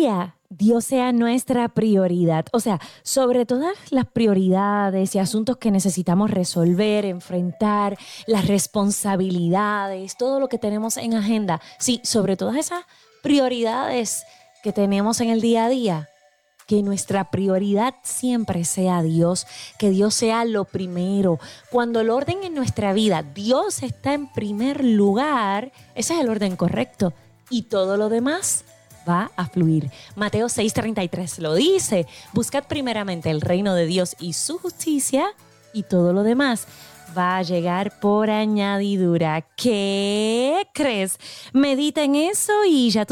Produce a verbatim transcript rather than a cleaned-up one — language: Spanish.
día Dios sea nuestra prioridad. O sea, sobre todas las prioridades y asuntos que necesitamos resolver, enfrentar, las responsabilidades, todo lo que tenemos en agenda. Sí, sobre todas esas prioridades que tenemos en el día a día, que nuestra prioridad siempre sea Dios, que Dios sea lo primero. Cuando el orden en nuestra vida, Dios está en primer lugar, ese es el orden correcto. Y todo lo demás va a fluir. Mateo seis treinta y tres lo dice. Buscad primeramente el reino de Dios y su justicia, y todo lo demás va a llegar por añadidura. ¿Qué crees? Medita en eso y ya tú